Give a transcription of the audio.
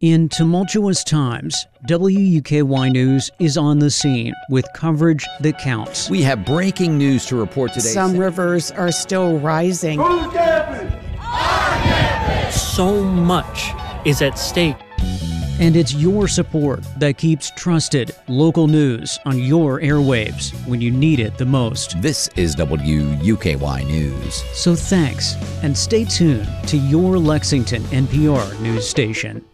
In tumultuous times, WUKY News is on the scene with coverage that counts. We have breaking news to report today. Some rivers are still rising. Who's campus? Our campus! So much is at stake. And it's your support that keeps trusted local news on your airwaves when you need it the most. This is WUKY News. So thanks, and stay tuned to your Lexington NPR news station.